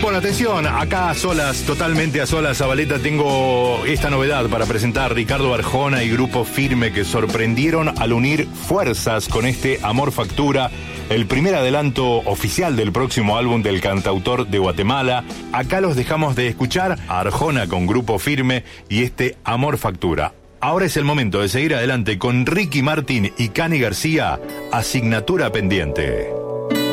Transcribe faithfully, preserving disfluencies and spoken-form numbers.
Bueno, atención, acá a solas, totalmente a solas, Zabaleta, tengo esta novedad para presentar. Ricardo Arjona y Grupo Firme, que sorprendieron al unir fuerzas con este Amor Factura, el primer adelanto oficial del próximo álbum del cantautor de Guatemala. Acá los dejamos de escuchar a Arjona con Grupo Firme y este Amor Factura. Ahora es el momento de seguir adelante con Ricky Martin y Cani García, Asignatura Pendiente.